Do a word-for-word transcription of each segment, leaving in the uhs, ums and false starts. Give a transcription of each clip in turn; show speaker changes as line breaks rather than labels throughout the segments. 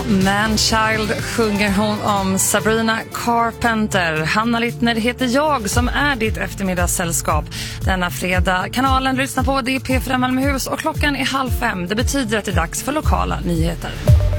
Manchild sjunger hon om Sabrina Carpenter. Hanna Littner heter jag som är ditt eftermiddagssällskap denna fredag. Kanalen lyssnar på, det är P fyra Malmöhus och klockan är halv fem. Det betyder att det är dags för lokala nyheter.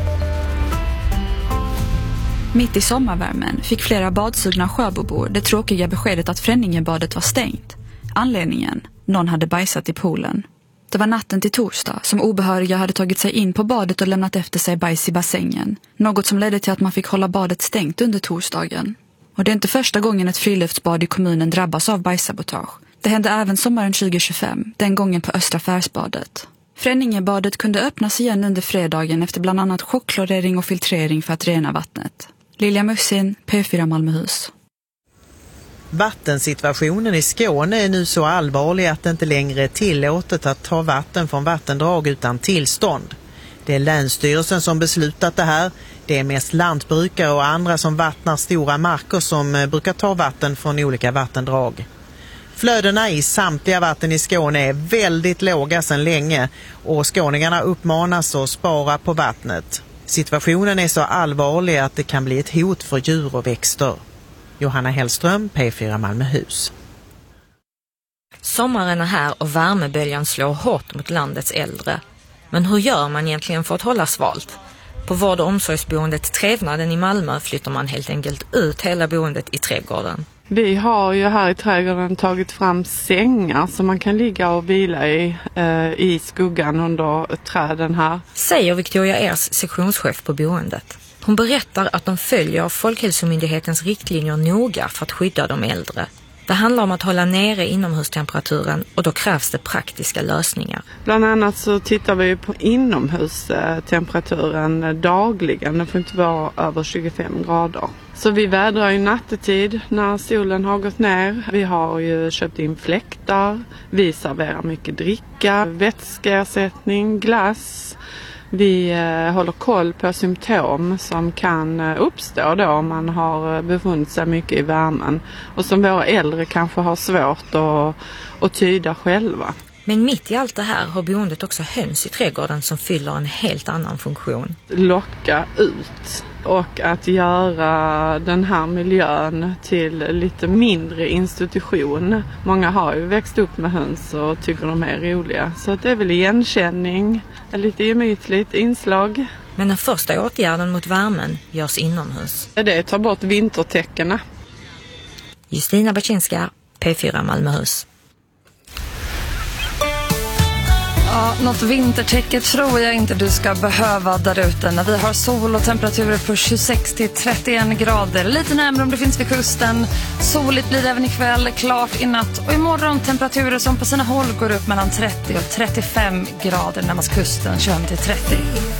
Mitt i sommarvärmen fick flera badsugna Sjöbobor det tråkiga beskedet att Fränningebadet var stängt. Anledningen? Någon hade bajsat i poolen. Det var natten till torsdag som obehöriga hade tagit sig in på badet och lämnat efter sig bajs i bassängen. Något som ledde till att man fick hålla badet stängt under torsdagen. Och det är inte första gången ett friluftsbad i kommunen drabbas av bajssabotage. Det hände även sommaren tjugo tjugofem, den gången på Östra Färsbadet. Fränningebadet kunde öppnas igen under fredagen efter bland annat chockklorering och filtrering för att rena vattnet. Lilja Mussin, P fyra Malmöhus.
Vattensituationen i Skåne är nu så allvarlig att det inte längre är tillåtet att ta vatten från vattendrag utan tillstånd. Det är Länsstyrelsen som beslutat det här. Det är mest lantbrukare och andra som vattnar stora marker som brukar ta vatten från olika vattendrag. Flödena i samtliga vatten i Skåne är väldigt låga sedan länge och skåningarna uppmanas att spara på vattnet. Situationen är så allvarlig att det kan bli ett hot för djur och växter. Johanna Hellström, P fyra Malmöhus.
Sommaren är här och värmeböljan slår hårt mot landets äldre. Men hur gör man egentligen för att hålla svalt? På vård- och omsorgsboendet Trevnaden i Malmö flyttar man helt enkelt ut hela boendet i trädgården.
Vi har ju här i trädgården tagit fram sängar som man kan ligga och vila i, eh, i skuggan under träden här.
Säger Victoria Ers, sektionschef på boendet. Hon berättar att de följer Folkhälsomyndighetens riktlinjer noga för att skydda de äldre. Det handlar om att hålla nere inomhustemperaturen och då krävs det praktiska lösningar.
Bland annat så tittar vi på inomhustemperaturen dagligen. Det får inte vara över tjugofem grader. Så vi vädrar ju nattetid när solen har gått ner. Vi har ju köpt in fläktar. Vi serverar mycket dricka, vätskeersättning, glass. Vi eh, håller koll på symptom som kan eh, uppstå då om man har befunnit sig mycket i värmen och som våra äldre kanske har svårt att, att tyda själva.
Men mitt i allt det här har boendet också höns i trädgården som fyller en helt annan funktion.
Locka ut och att göra den här miljön till lite mindre institution. Många har ju växt upp med höns och tycker de är roliga. Så det är väl igenkänning, ett lite gemytligt inslag.
Men den första åtgärden mot värmen görs inomhus.
Det är att ta bort vintertäckena.
Justina Baczynska, P fyra Malmöhus.
Ja, något vintertäcke tror jag inte du ska behöva där ute när vi har sol och temperaturer på tjugosex till trettioen grader. Lite närmare om det finns vid kusten. Soligt blir det även ikväll, klart i natt. Och imorgon temperaturer som på sina håll går upp mellan trettio och trettiofem grader närmast kusten, tjugoen till trettio.